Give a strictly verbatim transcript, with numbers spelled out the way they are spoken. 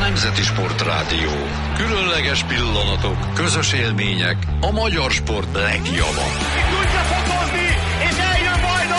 Nemzeti Sportrádió. Különleges pillanatok, közös élmények, a magyar sport legjava. Tudja fokozni, és el